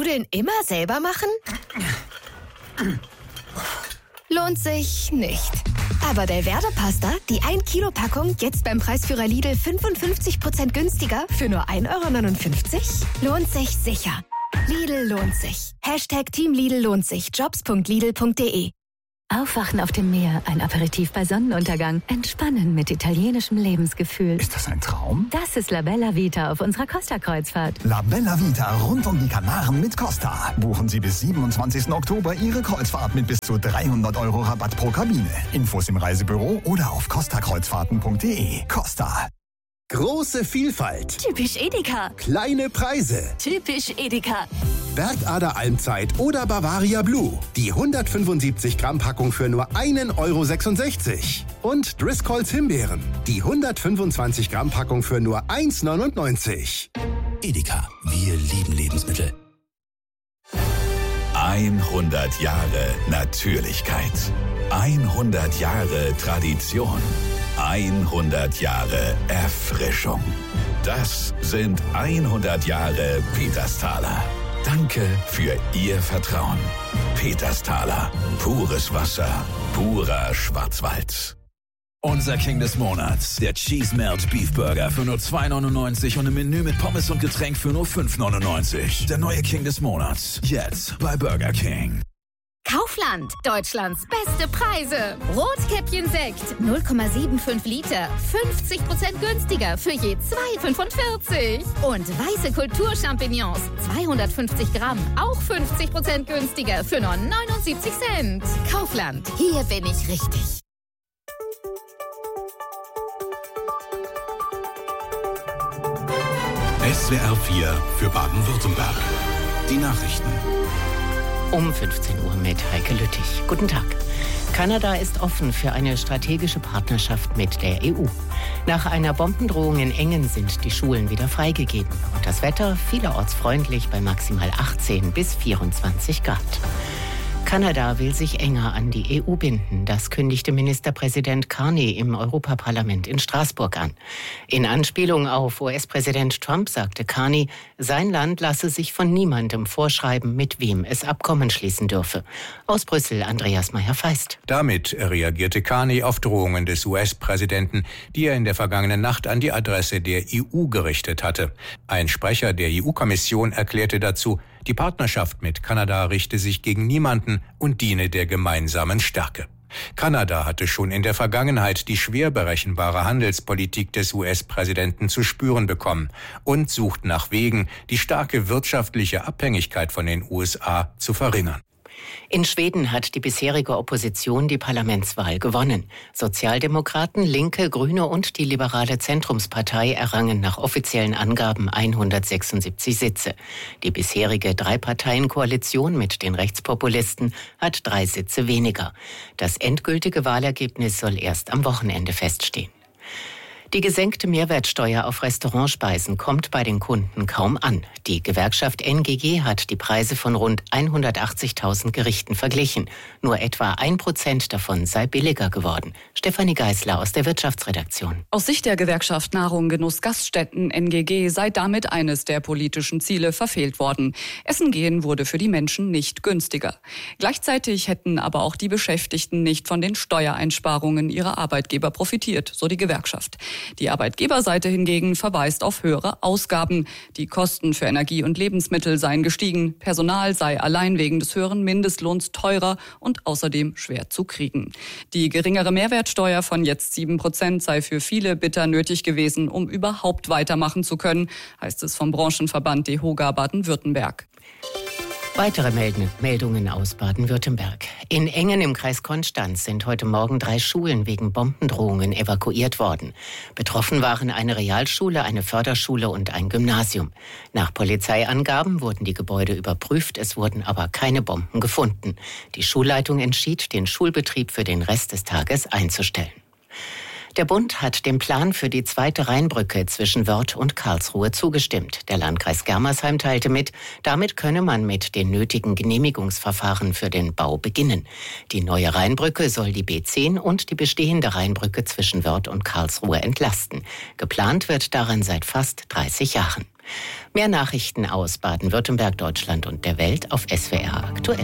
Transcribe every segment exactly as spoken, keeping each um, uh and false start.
Nudeln immer selber machen? Lohnt sich nicht. Aber Delverde-Pasta, die ein Kilo Packung, jetzt beim Preisführer Lidl fünfundfünfzig Prozent günstiger für nur ein Euro neunundfünfzig? Lohnt sich sicher. Lidl lohnt sich. Hashtag Team Lidl lohnt sich. Jobs punkt lidl punkt de. Aufwachen auf dem Meer, ein Aperitif bei Sonnenuntergang, entspannen mit italienischem Lebensgefühl. Ist das ein Traum? Das ist La Bella Vita auf unserer Costa-Kreuzfahrt. La Bella Vita rund um die Kanaren mit Costa. Buchen Sie bis siebenundzwanzigsten Oktober Ihre Kreuzfahrt mit bis zu dreihundert Euro Rabatt pro Kabine. Infos im Reisebüro oder auf costa kreuzfahrten punkt de. Costa. Große Vielfalt. Typisch Edeka. Kleine Preise. Typisch Edeka. Bergader Almzeit oder Bavaria Blue. Die hundertfünfundsiebzig Gramm Packung für nur einen Euro sechsundsechzig. Und Driscolls Himbeeren. Die hundertfünfundzwanzig Gramm Packung für nur eins neunundneunzig. Edeka. Wir lieben Lebensmittel. hundert Jahre Natürlichkeit. hundert Jahre Tradition. hundert Jahre Erfrischung. Das sind hundert Jahre Petersthaler. Danke für Ihr Vertrauen. Petersthaler. Pures Wasser. Purer Schwarzwald. Unser King des Monats, der Cheese Melt Beef Burger für nur zwei neunundneunzig und im Menü mit Pommes und Getränk für nur fünf neunundneunzig. Der neue King des Monats, jetzt bei Burger King. Kaufland, Deutschlands beste Preise. Rotkäppchen-Sekt, null Komma fünfundsiebzig Liter, fünfzig Prozent günstiger für je zwei Komma fünfundvierzig. Und weiße Kulturchampignons, zweihundertfünfzig Gramm, auch fünfzig Prozent günstiger für nur neunundsiebzig Cent. Kaufland, hier bin ich richtig. S W R vier für Baden-Württemberg. Die Nachrichten. Um fünfzehn Uhr mit Heike Lüttich. Guten Tag. Kanada ist offen für eine strategische Partnerschaft mit der E U. Nach einer Bombendrohung in Engen sind die Schulen wieder freigegeben. Und das Wetter vielerorts freundlich bei maximal achtzehn bis vierundzwanzig Grad. Kanada will sich enger an die E U binden. Das kündigte Ministerpräsident Carney im Europaparlament in Straßburg an. In Anspielung auf U S-Präsident Trump sagte Carney, sein Land lasse sich von niemandem vorschreiben, mit wem es Abkommen schließen dürfe. Aus Brüssel, Andreas Meyer-Feist. Damit reagierte Carney auf Drohungen des U S-Präsidenten, die er in der vergangenen Nacht an die Adresse der E U gerichtet hatte. Ein Sprecher der E U-Kommission erklärte dazu, die Partnerschaft mit Kanada richte sich gegen niemanden und diene der gemeinsamen Stärke. Kanada hatte schon in der Vergangenheit die schwer berechenbare Handelspolitik des U S-Präsidenten zu spüren bekommen und sucht nach Wegen, die starke wirtschaftliche Abhängigkeit von den U S A zu verringern. In Schweden hat die bisherige Opposition die Parlamentswahl gewonnen. Sozialdemokraten, Linke, Grüne und die liberale Zentrumspartei errangen nach offiziellen Angaben hundertsechsundsiebzig Sitze. Die bisherige Drei-Parteien-Koalition mit den Rechtspopulisten hat drei Sitze weniger. Das endgültige Wahlergebnis soll erst am Wochenende feststehen. Die gesenkte Mehrwertsteuer auf Restaurantspeisen kommt bei den Kunden kaum an. Die Gewerkschaft N G G hat die Preise von rund hundertachtzigtausend Gerichten verglichen. Nur etwa ein Prozent davon sei billiger geworden. Stefanie Geisler aus der Wirtschaftsredaktion. Aus Sicht der Gewerkschaft Nahrung, Genuss, Gaststätten N G G sei damit eines der politischen Ziele verfehlt worden. Essen gehen wurde für die Menschen nicht günstiger. Gleichzeitig hätten aber auch die Beschäftigten nicht von den Steuereinsparungen ihrer Arbeitgeber profitiert, so die Gewerkschaft. Die Arbeitgeberseite hingegen verweist auf höhere Ausgaben. Die Kosten für Energie und Lebensmittel seien gestiegen. Personal sei allein wegen des höheren Mindestlohns teurer und außerdem schwer zu kriegen. Die geringere Mehrwertsteuer von jetzt sieben Prozent sei für viele bitter nötig gewesen, um überhaupt weitermachen zu können, heißt es vom Branchenverband DEHOGA Baden-Württemberg. Weitere Meldungen aus Baden-Württemberg. In Engen im Kreis Konstanz sind heute Morgen drei Schulen wegen Bombendrohungen evakuiert worden. Betroffen waren eine Realschule, eine Förderschule und ein Gymnasium. Nach Polizeiangaben wurden die Gebäude überprüft, es wurden aber keine Bomben gefunden. Die Schulleitung entschied, den Schulbetrieb für den Rest des Tages einzustellen. Der Bund hat dem Plan für die zweite Rheinbrücke zwischen Wörth und Karlsruhe zugestimmt. Der Landkreis Germersheim teilte mit, damit könne man mit den nötigen Genehmigungsverfahren für den Bau beginnen. Die neue Rheinbrücke soll die B zehn und die bestehende Rheinbrücke zwischen Wörth und Karlsruhe entlasten. Geplant wird daran seit fast dreißig Jahren. Mehr Nachrichten aus Baden-Württemberg, Deutschland und der Welt auf S W R aktuell.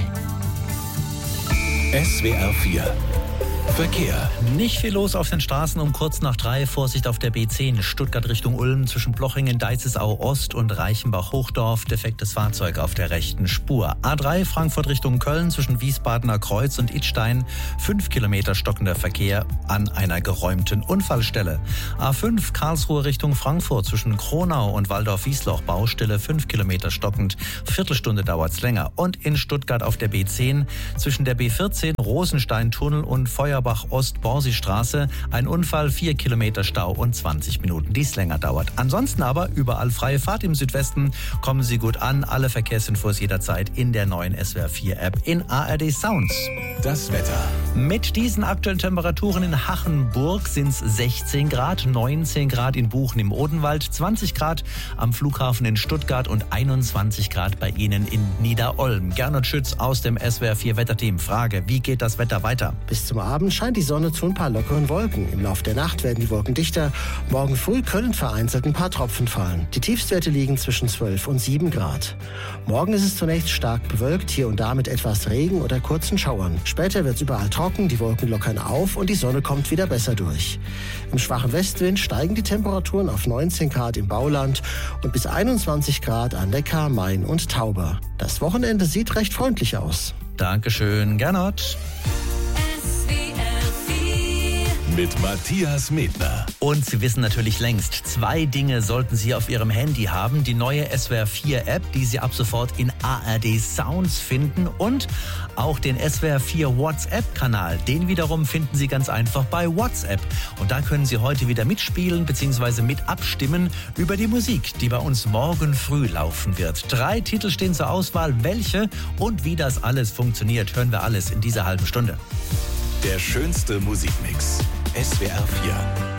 S W R vier Verkehr. Nicht viel los auf den Straßen um kurz nach drei. Vorsicht auf der B zehn. Stuttgart Richtung Ulm zwischen Blochingen, Deizesau Ost und Reichenbach-Hochdorf. Defektes Fahrzeug auf der rechten Spur. A drei Frankfurt Richtung Köln zwischen Wiesbadener Kreuz und Idstein. Fünf Kilometer stockender Verkehr an einer geräumten Unfallstelle. A fünf Karlsruhe Richtung Frankfurt zwischen Kronau und Waldorf-Wiesloch. Baustelle fünf Kilometer stockend. Viertelstunde dauert's länger. Und in Stuttgart auf der B zehn zwischen der B vierzehn Rosenstein-Tunnel und Feuerbach Ost-Borsi-Straße. Ein Unfall, vier Kilometer Stau und zwanzig Minuten, dies länger dauert. Ansonsten aber überall freie Fahrt im Südwesten. Kommen Sie gut an. Alle Verkehrsinfos jederzeit in der neuen S W R vier App in A R D Sounds. Das Wetter. Mit diesen aktuellen Temperaturen in Hachenburg sind es sechzehn Grad, neunzehn Grad in Buchen im Odenwald, zwanzig Grad am Flughafen in Stuttgart und einundzwanzig Grad bei Ihnen in Niederolm. Gernot Schütz aus dem S W R vier Wetterteam. Frage, wie geht das Wetter weiter? Bis zum Abend scheint die Sonne zu ein paar lockeren Wolken. Im Laufe der Nacht werden die Wolken dichter. Morgen früh können vereinzelt ein paar Tropfen fallen. Die Tiefstwerte liegen zwischen zwölf und sieben Grad. Morgen ist es zunächst stark bewölkt, hier und da mit etwas Regen oder kurzen Schauern. Später wird es überall trocken, die Wolken lockern auf und die Sonne kommt wieder besser durch. Im schwachen Westwind steigen die Temperaturen auf neunzehn Grad im Bauland und bis einundzwanzig Grad an Neckar, Main und Tauber. Das Wochenende sieht recht freundlich aus. Dankeschön, Gernot. Mit Matthias Medner. Und Sie wissen natürlich längst, zwei Dinge sollten Sie auf Ihrem Handy haben. Die neue S W R vier App, die Sie ab sofort in A R D Sounds finden, und auch den S W R vier WhatsApp-Kanal. Den wiederum finden Sie ganz einfach bei WhatsApp. Und da können Sie heute wieder mitspielen bzw. mit abstimmen über die Musik, die bei uns morgen früh laufen wird. Drei Titel stehen zur Auswahl. Welche und wie das alles funktioniert, hören wir alles in dieser halben Stunde. Der schönste Musikmix. S W R vier.